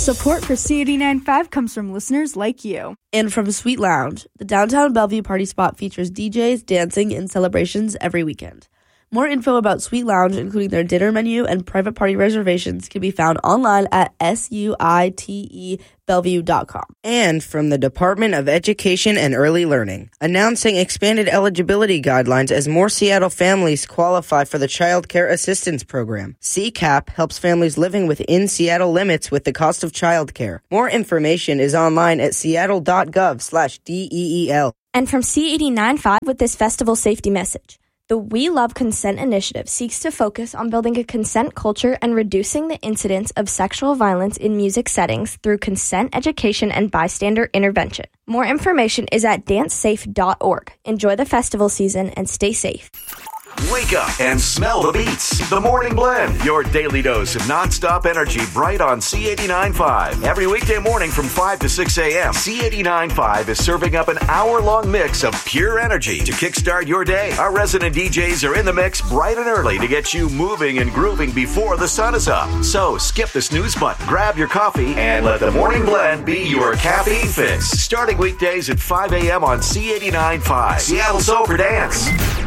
Support for C89.5 comes from listeners like you. And from Sweet Lounge, the downtown Bellevue party spot features DJs, dancing, and celebrations every weekend. More info about Sweet Lounge, including their dinner menu and private party reservations, can be found online at suitebellevue.com. And from the Department of Education and Early Learning, announcing expanded eligibility guidelines as more Seattle families qualify for the Child Care Assistance Program. CCAP helps families living within Seattle limits with the cost of childcare. More information is online at seattle.gov/DEEL. And from C89.5 with this festival safety message. The We Love Consent initiative seeks to focus on building a consent culture and reducing the incidence of sexual violence in music settings through consent education and bystander intervention. More information is at dancesafe.org. Enjoy the festival season and stay safe. Wake up and smell the beats. The Morning Blend, your daily dose of nonstop energy, bright on C89.5. Every weekday morning from 5 to 6 a.m., C89.5 is serving up an hour-long mix of pure energy to kickstart your day. Our resident DJs are in the mix bright and early to get you moving and grooving before the sun is up. So skip the snooze button, grab your coffee, and let the Morning Blend be your caffeine fix. Starting weekdays at 5 a.m. on C89.5. Seattle's Over Dance.